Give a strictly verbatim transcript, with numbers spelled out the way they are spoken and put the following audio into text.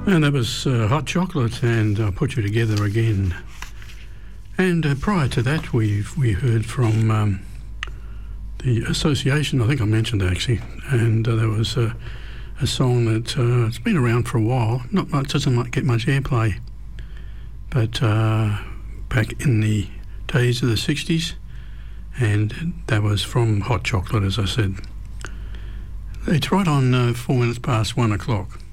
And that was uh, Hot Chocolate and uh, Put You Together Again. And uh, prior to that, we we heard from um, the Association, I think I mentioned actually, and uh, there was a, a song that uh, it's been around for a while. Not much, doesn't like get much airplay, but uh, back in the days of the sixties, and that was from Hot Chocolate, as I said. It's right on uh, four minutes past one o'clock.